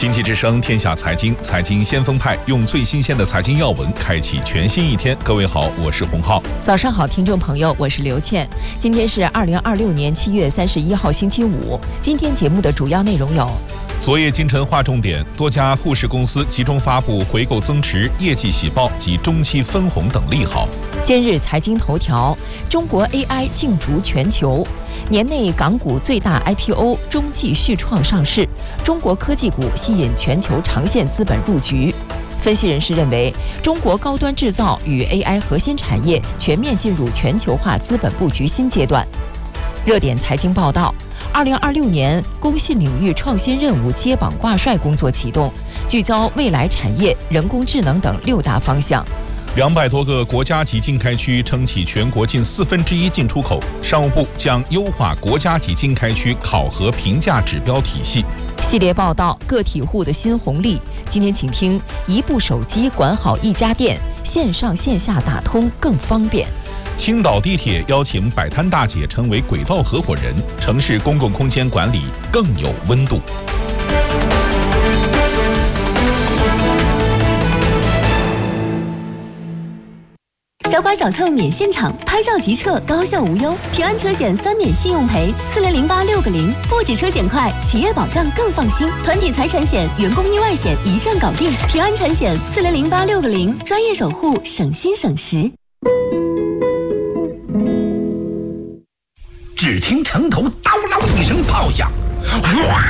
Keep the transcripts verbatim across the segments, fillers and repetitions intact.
经济之声天下财经，财经先锋派用最新鲜的财经要闻开启全新一天。各位好，我是洪浩。 早上好，听众朋友，我是刘倩。今天是二零二六年七月三十一号，星期五。今天节目的主要内容有： 昨夜今晨划重点，多家沪市公司集中发布回购增持、业绩喜报及中期分红等利好。 今日财经头条：中国 A I 竞逐全球。年内港股最大 I P O 中继续创上市，中国科技股吸引全球长线资本入局。分析人士认为，中国高端制造与 A I 核心产业全面进入全球化资本布局新阶段。热点财经报道：二零二六年工信领域创新任务接榜挂帅工作启动，聚焦未来产业、人工智能等六大方向。 两百多个国家级禁开区撑起全国近四分之一进出口，商务部将优化国家级禁开区考核评价指标体系。 系列报道：个体户的新红利。今天请听：一部手机管好一家店，线上线下打通更方便。 青岛地铁邀请摆摊大姐成为轨道合伙人，城市公共空间管理更有温度。 小剐小蹭免现场，拍照即撤，高效无忧。平安车险三免信用赔，四零零八六个零，不止车险快，企业保障更放心。团体财产险、员工意外险一站搞定。平安产险四零零八六个零，专业守护，省心省时。 只听城头叨啷一声炮响，哗！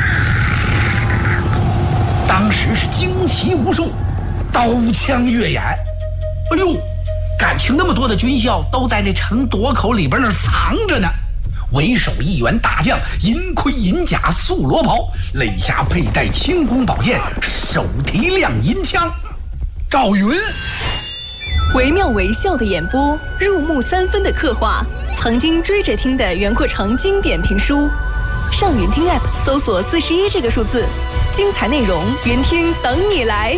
当时是惊奇无数，刀枪跃眼。哎呦！感情那么多的军校都在那城垛口里边那藏着呢。为首一员大将，银盔银甲素罗袍，肋下佩戴轻弓宝剑，手提亮银枪。赵云， 惟妙惟肖的演播，入木三分的刻画，曾经追着听的袁阔成经典评书。上云听 App 搜索四十一这个数字，精彩内容云听等你来。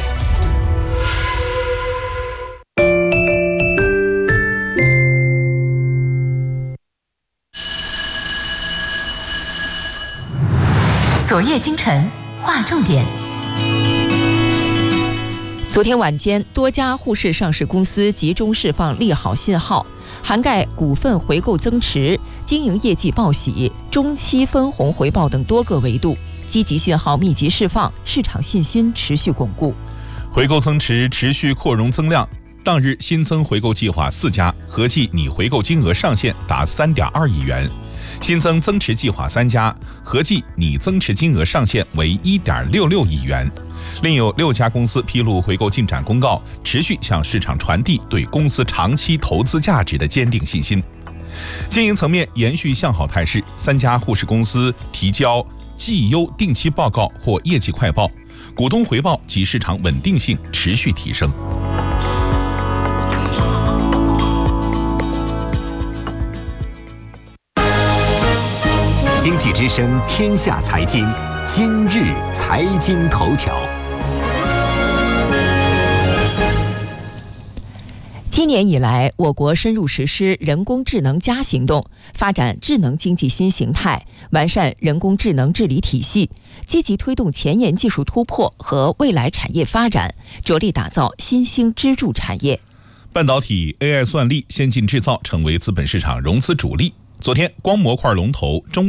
昨夜今晨划重点。昨天晚间，多家沪市上市公司集中释放利好信号，涵盖股份回购增持、经营业绩报喜、中期分红回报等多个维度，积极信号密集释放，市场信心持续巩固。 回购增持持续扩容增量，当日新增回购计划四家，合计拟回购金额上限达三点二亿元。新增增持计划三家，合计拟增持金额上限为 一点六六亿元。另有六家公司披露回购进展公告，持续向市场传递对公司长期投资价值的坚定信心。经营层面延续向好态势，三家沪市公司提交绩优定期报告或业绩快报，股东回报及市场稳定性持续提升。 经济之声天下财经，今日财经头条。 今年以来，我国深入实施人工智能加行动，发展智能经济新形态，完善人工智能治理体系，积极推动前沿技术突破和未来产业发展，着力打造新兴支柱产业。 半导体、A I 算力、先进制造成为资本市场融资主力。昨天，光模块龙头中